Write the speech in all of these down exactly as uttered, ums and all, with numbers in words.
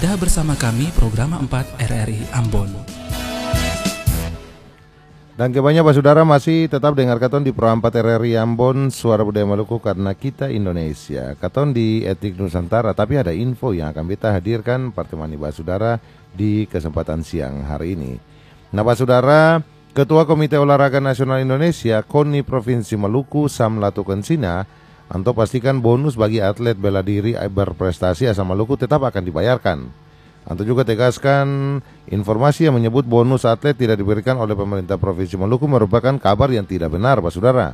Anda bersama kami program empat R R I Ambon. Dan kebanyakan Pak Saudara masih tetap dengar katon di Pro empat R R I Ambon, Suara Budaya Maluku karena kita Indonesia. Katon di Etik Nusantara, tapi ada info yang akan kita hadirkan pertemani Pak Saudara di kesempatan siang hari ini. Nah Pak Saudara, Ketua Komite Olahraga Nasional Indonesia, KONI Provinsi Maluku, Sam Latu Kensina, untuk pastikan bonus bagi atlet bela diri berprestasi asal Maluku tetap akan dibayarkan. Anto juga tegaskan informasi yang menyebut bonus atlet tidak diberikan oleh pemerintah Provinsi Maluku merupakan kabar yang tidak benar, Pak Saudara.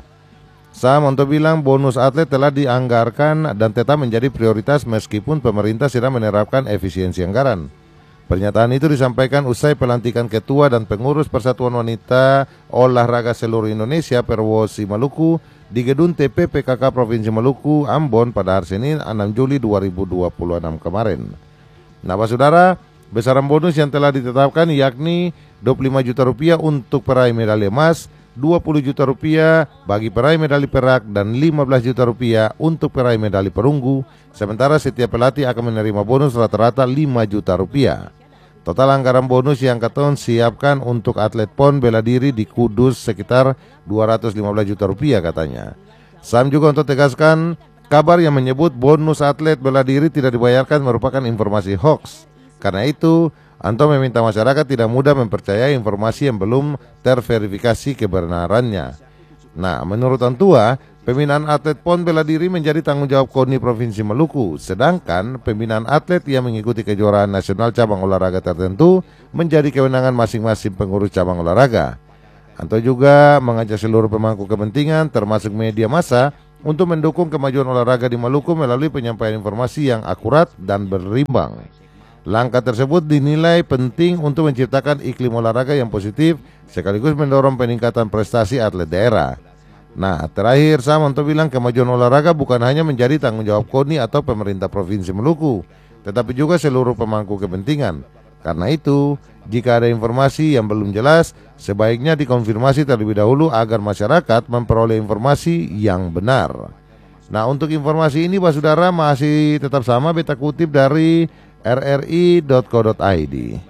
Sam Anto bilang bonus atlet telah dianggarkan dan tetap menjadi prioritas meskipun pemerintah sedang menerapkan efisiensi anggaran. Pernyataan itu disampaikan usai pelantikan Ketua dan Pengurus Persatuan Wanita Olahraga Seluruh Indonesia Perwosi Maluku di Gedung T P P K K Provinsi Maluku, Ambon pada hari Senin enam Juli dua ribu dua puluh enam kemarin. Nah Pak Saudara, besaran bonus yang telah ditetapkan yakni dua puluh lima juta rupiah untuk peraih medali emas, dua puluh juta rupiah bagi peraih medali perak, dan lima belas juta rupiah untuk peraih medali perunggu, sementara setiap pelatih akan menerima bonus rata-rata lima juta rupiah. Total anggaran bonus yang Katon siapkan untuk atlet pon bela diri di Kudus sekitar dua ratus lima belas juta rupiah katanya. Sam juga untuk tegaskan kabar yang menyebut bonus atlet bela diri tidak dibayarkan merupakan informasi hoax. Karena itu, Anto meminta masyarakat tidak mudah mempercayai informasi yang belum terverifikasi kebenarannya. Nah, menurut Antua, pembinaan atlet pon bela diri menjadi tanggung jawab KONI Provinsi Maluku, sedangkan pembinaan atlet yang mengikuti kejuaraan nasional cabang olahraga tertentu menjadi kewenangan masing-masing pengurus cabang olahraga. Anto juga mengajak seluruh pemangku kepentingan termasuk media massa untuk mendukung kemajuan olahraga di Maluku melalui penyampaian informasi yang akurat dan berimbang. Langkah tersebut dinilai penting untuk menciptakan iklim olahraga yang positif sekaligus mendorong peningkatan prestasi atlet daerah. Nah, terakhir Sam untuk bilang kemajuan olahraga bukan hanya menjadi tanggung jawab KONI atau pemerintah Provinsi Maluku, tetapi juga seluruh pemangku kepentingan. Karena itu, jika ada informasi yang belum jelas, sebaiknya dikonfirmasi terlebih dahulu agar masyarakat memperoleh informasi yang benar. Nah, untuk informasi ini Pak Saudara masih tetap sama beta kutip dari r r i dot co dot i d.